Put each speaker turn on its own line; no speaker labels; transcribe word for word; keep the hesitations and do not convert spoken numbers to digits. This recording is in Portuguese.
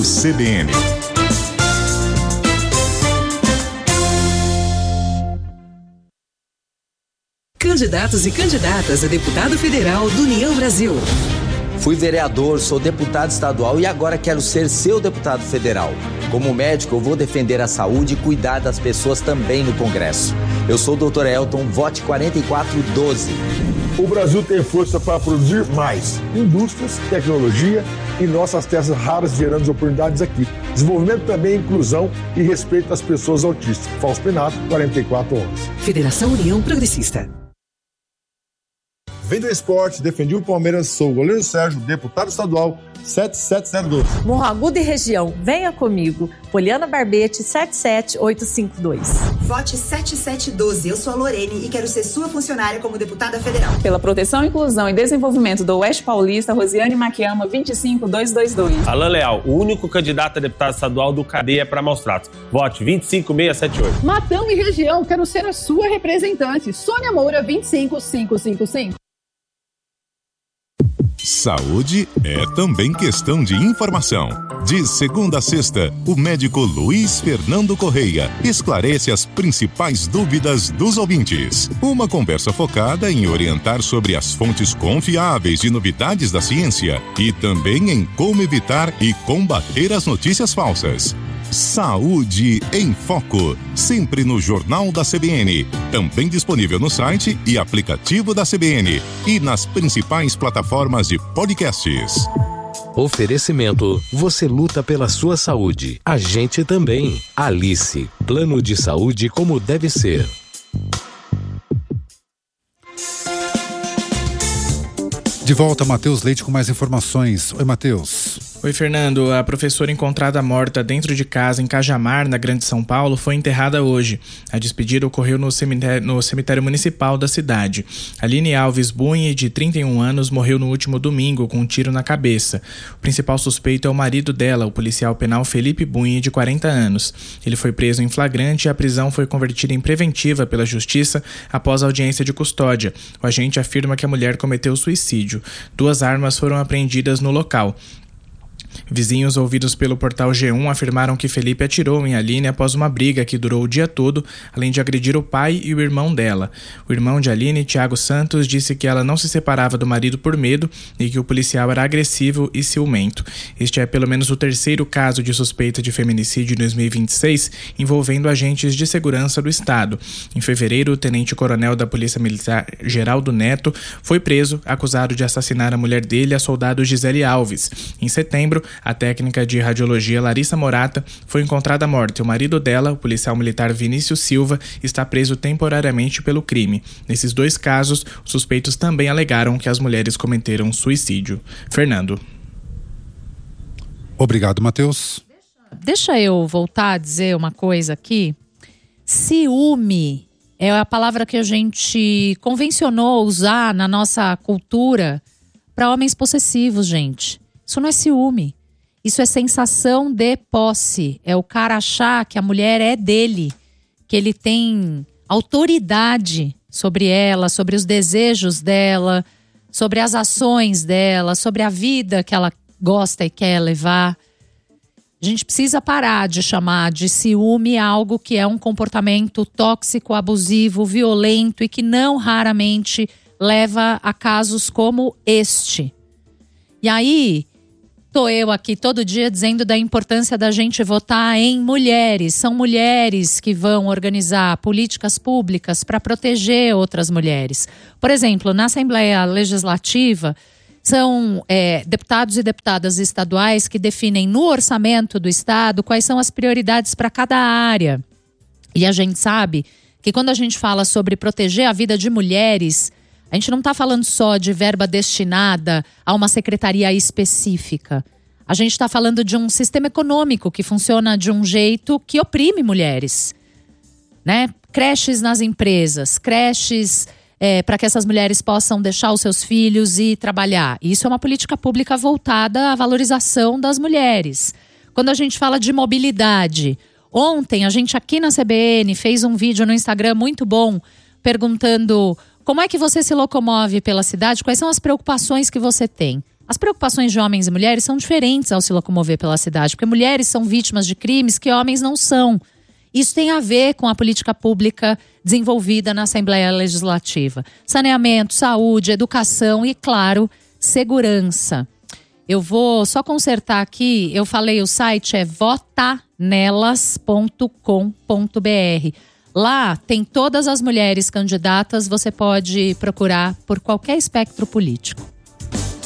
C B N.
Candidatos e candidatas a deputado federal do União Brasil.
Fui vereador, sou deputado estadual e agora quero ser seu deputado federal. Como médico, eu vou defender a saúde e cuidar das pessoas também no Congresso. Eu sou o doutor Elton, vote quatro quatro um dois.
O Brasil tem força para produzir mais indústrias, tecnologia e nossas terras raras gerando oportunidades aqui. Desenvolvimento também, inclusão e respeito às pessoas autistas. Fausto Penato, quatro quatro um um.
Federação União Progressista.
Vem do esporte, defendi o Palmeiras, sou o goleiro Sérgio, deputado estadual sete sete zero dois.
Morro Agudo e região, venha comigo. Poliana Barbete, sete sete oito cinco dois.
Vote sete sete um dois. Eu sou a Lorene e quero ser sua funcionária como deputada federal.
Pela proteção, inclusão e desenvolvimento do Oeste Paulista, Rosiane Maquiama, vinte e cinco mil duzentos e vinte e dois.
Alain Leal, o único candidato a deputado estadual do Cadeia para Maus Tratos. Vote vinte e cinco mil seiscentos e setenta e oito.
Matão e região, quero ser a sua representante. Sônia Moura, vinte e cinco mil quinhentos e cinquenta e cinco.
Saúde é também questão de informação. De segunda a sexta, o médico Luiz Fernando Correia esclarece as principais dúvidas dos ouvintes. Uma conversa focada em orientar sobre as fontes confiáveis de novidades da ciência e também em como evitar e combater as notícias falsas. Saúde em Foco, sempre no Jornal da C B N, também disponível no site e aplicativo da C B N e nas principais plataformas de podcasts.
Oferecimento, você luta pela sua saúde, a gente também. Alice, plano de saúde como deve ser.
De volta, Matheus Leite com mais informações. Oi, Matheus.
Oi, Fernando. A professora encontrada morta dentro de casa em Cajamar, na Grande São Paulo, foi enterrada hoje. A despedida ocorreu no cemitério, no cemitério municipal da cidade. Aline Alves Bunhe, de trinta e um anos, morreu no último domingo com um tiro na cabeça. O principal suspeito é o marido dela, o policial penal Felipe Bunhe, de quarenta anos. Ele foi preso em flagrante e a prisão foi convertida em preventiva pela Justiça após a audiência de custódia. O agente afirma que a mulher cometeu suicídio. Duas armas foram apreendidas no local. Vizinhos ouvidos pelo portal G um afirmaram que Felipe atirou em Aline após uma briga que durou o dia todo, além de agredir o pai e o irmão dela. O irmão de Aline, Thiago Santos, disse que ela não se separava do marido por medo e que o policial era agressivo e ciumento. Este é pelo menos o terceiro caso de suspeita de feminicídio em dois mil e vinte e seis envolvendo agentes de segurança do Estado. Em fevereiro, o tenente-coronel da Polícia Militar Geraldo Neto foi preso, acusado de assassinar a mulher dele, a soldado Gisele Alves. Em setembro, a técnica de radiologia Larissa Morata foi encontrada morta e o marido dela, o policial militar Vinícius Silva, está preso temporariamente pelo crime. Nesses dois casos, os suspeitos também alegaram que as mulheres cometeram suicídio. Fernando.
Obrigado, Matheus.
Deixa eu voltar a dizer uma coisa aqui. Ciúme é a palavra que a gente convencionou usar na nossa cultura para homens possessivos, gente. Isso não é ciúme, isso é sensação de posse. É o cara achar que a mulher é dele, que ele tem autoridade sobre ela, sobre os desejos dela, sobre as ações dela, sobre a vida que ela gosta e quer levar. A gente precisa parar de chamar de ciúme algo que é um comportamento tóxico, abusivo, violento e que não raramente leva a casos como este. E aí, tô eu aqui todo dia dizendo da importância da gente votar em mulheres. São mulheres que vão organizar políticas públicas para proteger outras mulheres. Por exemplo, na Assembleia Legislativa, são é, deputados e deputadas estaduais que definem no orçamento do Estado quais são as prioridades para cada área. E a gente sabe que quando a gente fala sobre proteger a vida de mulheres, a gente não está falando só de verba destinada a uma secretaria específica. A gente está falando de um sistema econômico que funciona de um jeito que oprime mulheres, né? Creches nas empresas, creches é, para que essas mulheres possam deixar os seus filhos e trabalhar. Isso é uma política pública voltada à valorização das mulheres. Quando a gente fala de mobilidade, ontem a gente aqui na C B N fez um vídeo no Instagram muito bom perguntando: como é que você se locomove pela cidade? Quais são as preocupações que você tem? As preocupações de homens e mulheres são diferentes ao se locomover pela cidade, porque mulheres são vítimas de crimes que homens não são. Isso tem a ver com a política pública desenvolvida na Assembleia Legislativa. Saneamento, saúde, educação e, claro, segurança. Eu vou só consertar aqui, eu falei, o site é votanelas ponto com ponto br. Lá tem todas as mulheres candidatas, você pode procurar por qualquer espectro político.